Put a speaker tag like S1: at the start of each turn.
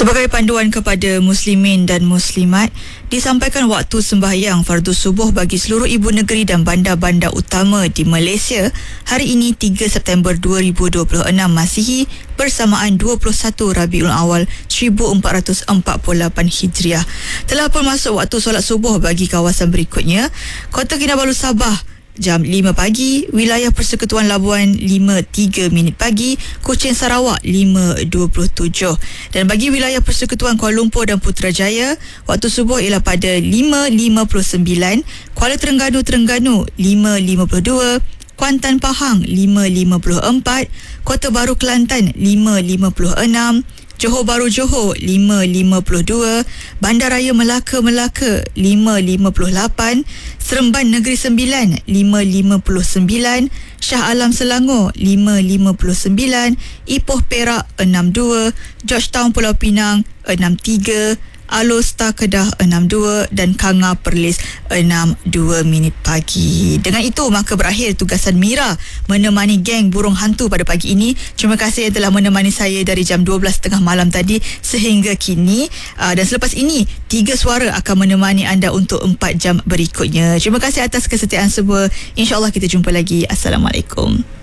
S1: Sebagai panduan kepada muslimin dan muslimat, disampaikan waktu sembahyang fardu subuh bagi seluruh ibu negeri dan bandar-bandar utama di Malaysia hari ini 3 September 2026 Masihi bersamaan 21 Rabiul Awal 1448 Hijriah. Telah pun masuk waktu solat subuh bagi kawasan berikutnya: Kota Kinabalu Sabah jam 5 pagi, wilayah Persekutuan Labuan 5.3 minit pagi, Kuching Sarawak 5.27. Dan bagi wilayah Persekutuan Kuala Lumpur dan Putrajaya, waktu subuh ialah pada 5.59, Kuala Terengganu 5.52, Kuantan Pahang 5.54, Kota Baru Kelantan 5.56, Johor Bahru Johor 5.52, Bandaraya Melaka 5.58, Seremban Negeri Sembilan 5.59, Shah Alam Selangor 5.59, Ipoh Perak 62, Georgetown Pulau Pinang 63, Alor Star Kedah 62 dan Kanga Perlis 62 minit pagi. Dengan itu maka berakhir tugasan Mira menemani geng burung hantu pada pagi ini. Terima kasih yang telah menemani saya dari jam 12.30 malam tadi sehingga kini, dan selepas ini 3 suara akan menemani anda untuk 4 jam berikutnya. Terima kasih atas kesetiaan semua. InsyaAllah kita jumpa lagi. Assalamualaikum.